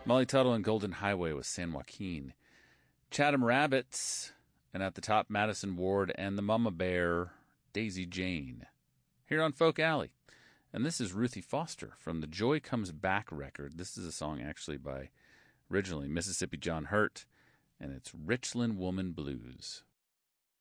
Molly Tuttle and Golden Highway with San Joaquin. Chatham Rabbits, and at the top, Madison Ward and the Mama Bear, Daisy Jane. Here on Folk Alley. And this is Ruthie Foster from the Joy Comes Back record. This is a song actually by, originally, Mississippi John Hurt, and it's Richland Woman Blues.